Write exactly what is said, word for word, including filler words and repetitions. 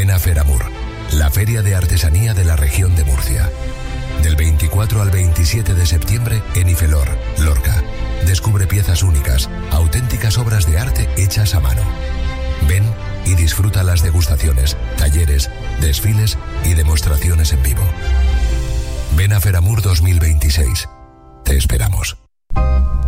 Ven a Feramur, la feria de artesanía de la región de Murcia. Del veinticuatro al veintisiete de septiembre en Ifelor, Lorca. Descubre piezas únicas, auténticas obras de arte hechas a mano. Ven y disfruta las degustaciones, talleres, desfiles y demostraciones en vivo. Ven a Feramur dos mil veintiséis. Te esperamos.